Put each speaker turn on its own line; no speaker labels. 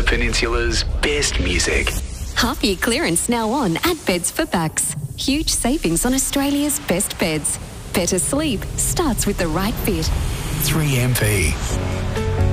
Peninsula's best music.
Half-year clearance now on at Beds for Bucks. Huge savings on Australia's best beds. Better sleep starts with the right fit.
3MP.